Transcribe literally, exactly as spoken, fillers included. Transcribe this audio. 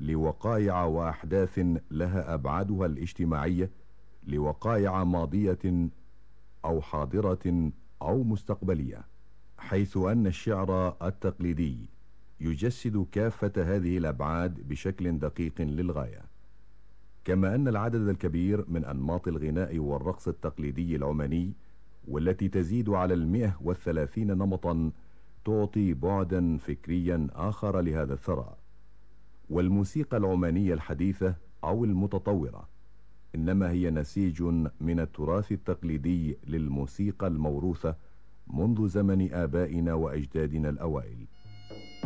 لوقائع وأحداث لها أبعادها الاجتماعية، لوقائع ماضية أو حاضرة أو مستقبلية، حيث أن الشعر التقليدي يجسد كافة هذه الأبعاد بشكل دقيق للغاية. كما أن العدد الكبير من أنماط الغناء والرقص التقليدي العماني، والتي تزيد على المئة والثلاثين نمطا، تعطي بعدا فكريا آخر لهذا الثراء. والموسيقى العمانية الحديثة أو المتطورة إنما هي نسيج من التراث التقليدي للموسيقى الموروثة منذ زمن آبائنا وأجدادنا الأوائل.